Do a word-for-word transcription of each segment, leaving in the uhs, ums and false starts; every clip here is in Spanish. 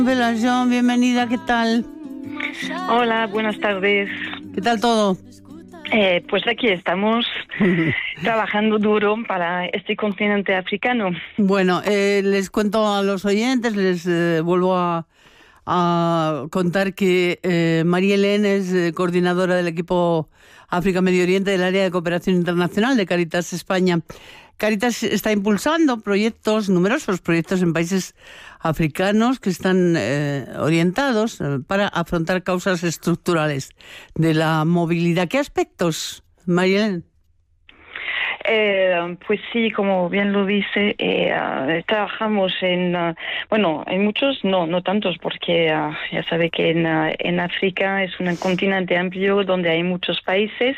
Velasón, bienvenida, ¿qué tal? Hola, buenas tardes. ¿Qué tal todo? Eh, pues aquí estamos trabajando duro para este continente africano. Bueno, eh, les cuento a los oyentes, les eh, vuelvo a, a contar que eh, María Elena es eh, coordinadora del equipo África-Medio Oriente del área de cooperación internacional de Cáritas España. Cáritas está impulsando proyectos, numerosos proyectos en países africanos que están eh, orientados eh, para afrontar causas estructurales de la movilidad. ¿Qué aspectos, María Elena? Eh, pues sí, como bien lo dice, eh, uh, trabajamos en, uh, bueno, en muchos, no, no tantos, porque uh, ya sabe que en, uh, en África es un continente amplio donde hay muchos países,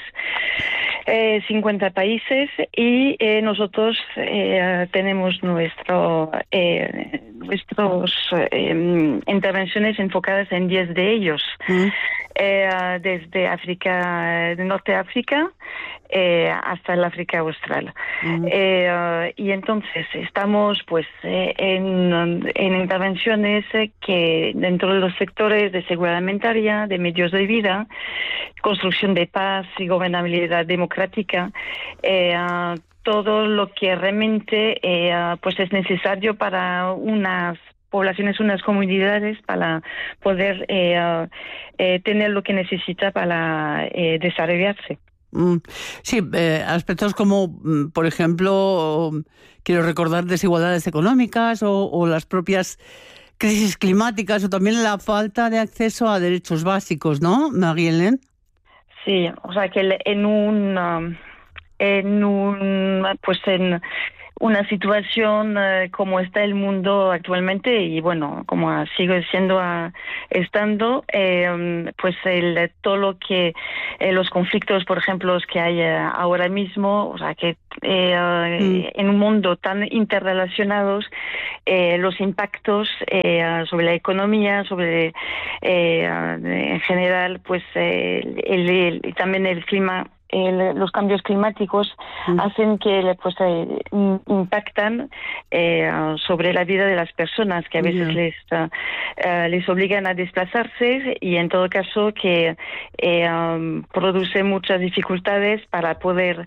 eh, cincuenta países, y eh, nosotros eh, tenemos nuestro, eh, nuestros eh, intervenciones enfocadas en diez de ellos, mm. eh, uh, desde África, de Norte África, Eh, hasta el África Austral. Uh-huh. eh, uh, y entonces estamos pues eh, en, en intervenciones eh, que dentro de los sectores de seguridad alimentaria, de medios de vida, construcción de paz y gobernabilidad democrática, eh, uh, todo lo que realmente eh, uh, pues es necesario para unas poblaciones, unas comunidades para poder eh, uh, eh, tener lo que necesita para eh, desarrollarse. Sí, eh, aspectos como, por ejemplo, quiero recordar desigualdades económicas o, o las propias crisis climáticas o también la falta de acceso a derechos básicos, ¿no, María Elena? Sí, o sea que en un, um, en un, pues en una situación uh, como está el mundo actualmente y bueno, como sigue siendo uh, estando, eh, um, pues el, todo lo que eh, los conflictos, por ejemplo, los que hay uh, ahora mismo, o sea que eh, uh, mm. en un mundo tan interrelacionados, eh, los impactos eh, sobre la economía, sobre eh, uh, en general, pues eh, el, el, el, también el clima. El, los cambios climáticos mm. hacen que pues eh, impactan eh, sobre la vida de las personas, que a veces yeah. les uh, uh, les obligan a desplazarse y en todo caso que eh, um, produce muchas dificultades para poder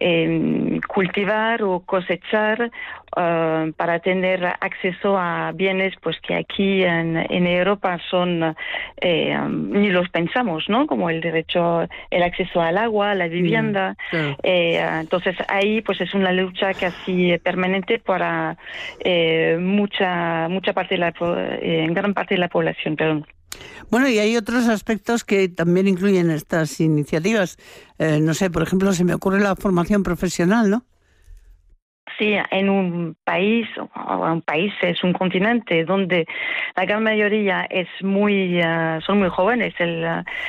eh, cultivar o cosechar, uh, para tener acceso a bienes pues que aquí en, en Europa son eh, um, ni los pensamos, ¿no? Como el derecho, el acceso al agua, la vivienda. Mm, claro. eh, entonces ahí pues es una lucha casi permanente para eh, mucha mucha parte de la eh, gran parte de la población, perdón. Bueno, y hay otros aspectos que también incluyen estas iniciativas. Eh, no sé, por ejemplo, se me ocurre la formación profesional, ¿no? Sí, en un país, o un país es un continente donde la gran mayoría es muy, uh, son muy jóvenes. El,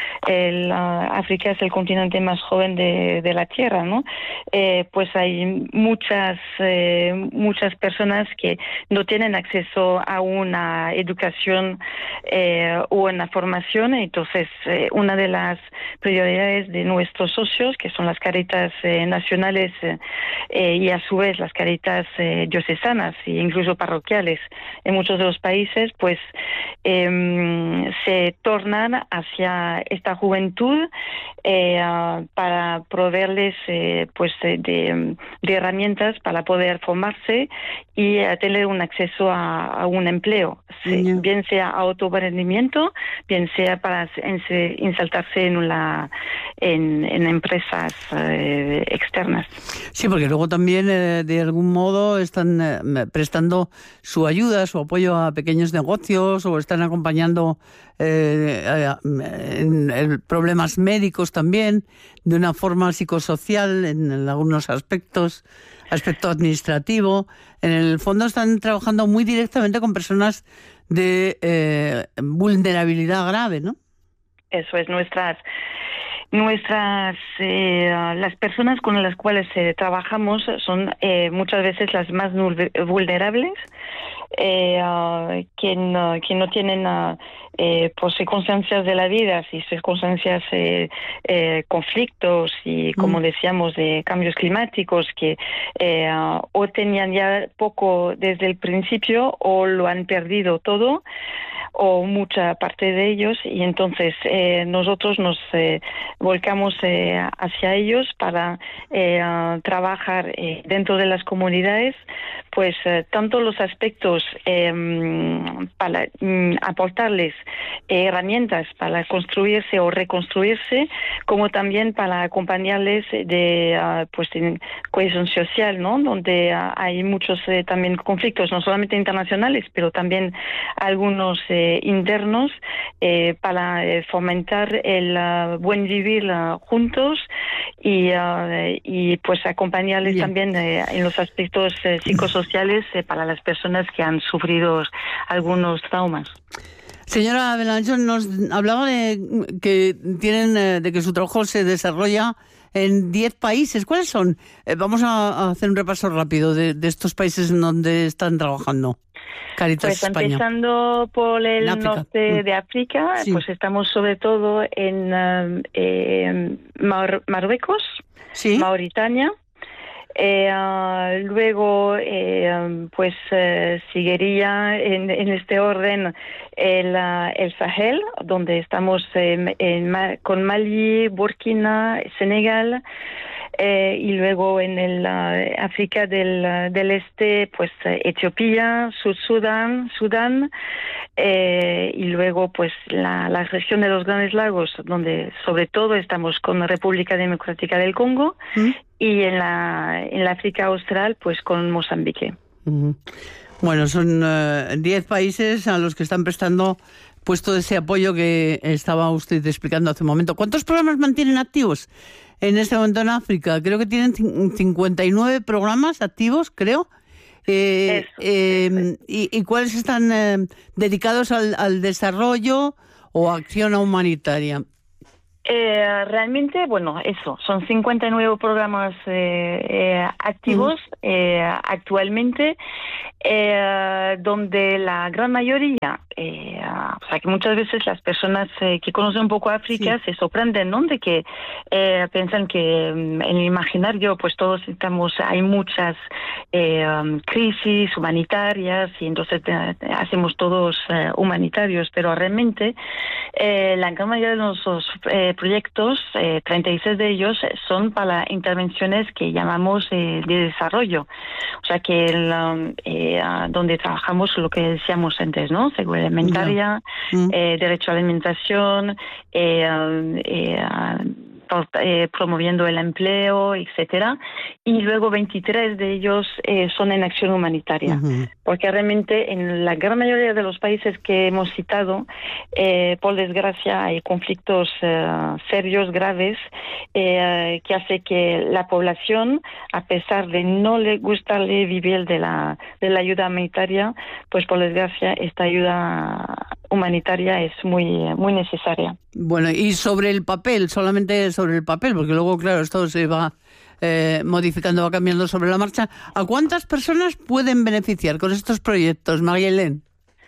el uh, África es el continente más joven de, de la Tierra, ¿no? Eh, pues hay muchas, eh, muchas personas que no tienen acceso a una educación eh, o una formación. Entonces, eh, una de las prioridades de nuestros socios, que son las Cáritas eh, nacionales eh, y a su vez las Cáritas eh, diocesanas e incluso parroquiales en muchos de los países, pues eh, se tornan hacia esta juventud eh, uh, para proveerles eh, pues de, de herramientas para poder formarse y uh, tener un acceso a, a un empleo, sí, yeah. bien sea a autoemprendimiento, bien sea para insertarse en una en, en empresas eh, externas. Sí, porque luego también eh, de algún modo están eh, prestando su ayuda, su apoyo a pequeños negocios o están acompañando eh, en, en problemas médicos también, de una forma psicosocial en, en algunos aspectos, aspecto administrativo. En el fondo están trabajando muy directamente con personas de eh, vulnerabilidad grave, ¿no? Eso es, nuestras Nuestras, eh, las personas con las cuales eh, trabajamos son eh, muchas veces las más vulnerables, eh, uh, que, no, que no tienen uh, eh, por circunstancias de la vida, y circunstancias, eh, eh, conflictos y, como mm. decíamos, de cambios climáticos, que eh, o tenían ya poco desde el principio o lo han perdido todo. o mucha parte de ellos, y entonces eh, nosotros nos eh, volcamos eh, hacia ellos para eh, trabajar eh, dentro de las comunidades, pues eh, tanto los aspectos eh, para mm, aportarles eh, herramientas para construirse o reconstruirse, como también para acompañarles de uh, pues en cohesión social, ¿no? Donde uh, hay muchos eh, también conflictos, no solamente internacionales, pero también algunos eh, internos, eh, para eh, fomentar el uh, buen vivir uh, juntos y, uh, y pues acompañarles Bien. también eh, en los aspectos eh, psicosociales eh, para las personas que han sufrido algunos traumas. Señora Belanchón, nos hablaba de que tienen de que su trabajo se desarrolla en diez países. ¿Cuáles son? Eh, vamos a, a hacer un repaso rápido de, de estos países en donde están trabajando Cáritas pues España. Empezando por el norte de África, sí. pues estamos sobre todo en uh, eh, Mar- Marruecos, ¿Sí? Mauritania. Eh, uh, luego, eh, pues eh, seguiría en, en este orden el, uh, el Sahel, donde estamos eh, en, con Mali, Burkina, Senegal. Eh, y luego en el uh, África del, uh, del Este, pues uh, Etiopía, Sud Sudán, Sudán, eh, y luego pues la, la región de los Grandes Lagos, donde sobre todo estamos con la República Democrática del Congo, ¿Mm? y en la en la África Austral, pues con Mozambique. Uh-huh. Bueno, son diez uh, países a los que están prestando pues todo ese apoyo que estaba usted explicando hace un momento. ¿Cuántos programas mantienen activos en este momento en África? Creo que tienen cincuenta y nueve programas activos, creo. Eh, eso, eh, eso. Y, ¿Y cuáles están eh, dedicados al, al desarrollo o acción humanitaria? Eh, realmente, bueno, eso, son cincuenta y nueve programas eh, eh, activos uh-huh. eh, actualmente, eh, donde la gran mayoría, eh, o sea, que muchas veces las personas eh, que conocen un poco África sí. se sorprenden, ¿no? De que eh, piensan que en el imaginario, pues todos estamos, hay muchas eh, um, crisis humanitarias y entonces eh, hacemos todos eh, humanitarios, pero realmente eh, la gran mayoría de nuestros eh, proyectos, eh, treinta y seis de ellos, son para intervenciones que llamamos eh, de desarrollo. O sea que el, eh, donde trabajamos lo que decíamos antes, ¿no? Seguridad alimentaria, no. mm. eh, derecho a la alimentación, eh, eh, Eh, promoviendo el empleo, etcétera, y luego veintitrés de ellos eh, son en acción humanitaria, uh-huh. porque realmente en la gran mayoría de los países que hemos citado, eh, por desgracia hay conflictos eh, serios, graves, eh, que hace que la población, a pesar de no le gustarle vivir de la de la ayuda humanitaria, pues por desgracia esta ayuda humanitaria es muy muy necesaria. Bueno, y sobre el papel, solamente sobre el papel, porque luego, claro, esto se va eh, modificando, va cambiando sobre la marcha. ¿A cuántas personas pueden beneficiar con estos proyectos, María-Hélène?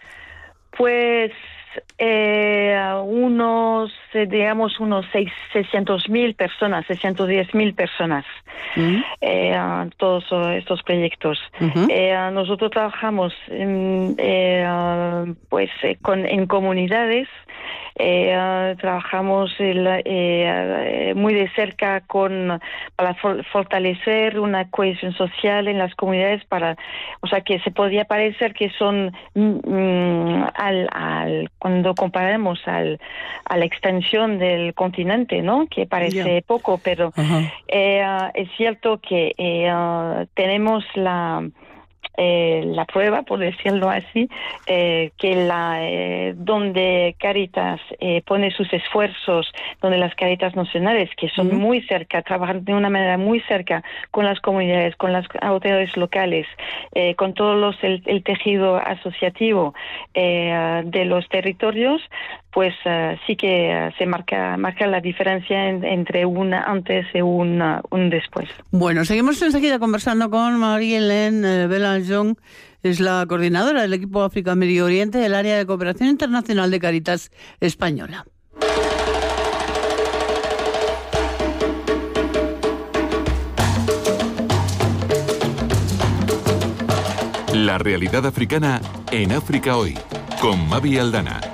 Pues eh, unos, digamos, unos seiscientos mil personas, seiscientos diez mil personas, uh-huh. eh, todos estos proyectos. Uh-huh. Eh, nosotros trabajamos en, eh, pues, eh, con, en comunidades. Eh, uh, trabajamos el, eh, muy de cerca con para for, fortalecer una cohesión social en las comunidades, para, o sea, que se podría parecer que son mm, al, al cuando comparamos al a la extensión del continente, ¿no? Que parece yeah. poco, pero uh-huh. eh, uh, es cierto que eh, uh, tenemos la Eh, la prueba, por decirlo así, eh, que la eh, donde Cáritas eh, pone sus esfuerzos, donde las Cáritas nacionales, que son mm. muy cerca, trabajan de una manera muy cerca con las comunidades, con las autoridades locales, eh, con todos los el, el tejido asociativo eh, de los territorios, pues uh, sí que uh, se marca marca la diferencia en, entre un antes y un, uh, un después. Bueno, seguimos enseguida conversando con María-Hélène eh, Belanchón, es la coordinadora del equipo África Medio Oriente del área de cooperación internacional de Cáritas Española. La realidad africana en África Hoy, con Mavi Aldana.